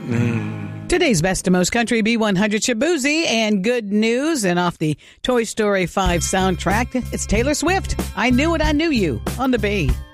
Today's Best of Most Country B100 Shabuzi and good news. And off the Toy Story 5 soundtrack, it's Taylor Swift. I Knew It, I Knew You on the B.